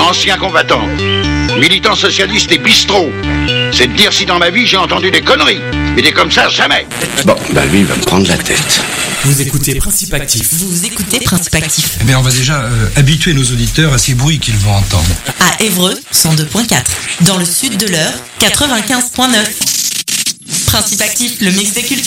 ancien combattant, militant socialiste et bistrot. C'est de dire si dans ma vie j'ai entendu des conneries. Mais des comme ça, jamais. Bon, bah lui, il va me prendre la tête. Vous écoutez Principe Actif. Vous écoutez Principe Actif. Eh bien, on va déjà habituer nos auditeurs à ces bruits qu'ils vont entendre. À Évreux, 102.4. Dans le sud de l'Eure, 95.9. Principe Actif, le mix des cultures.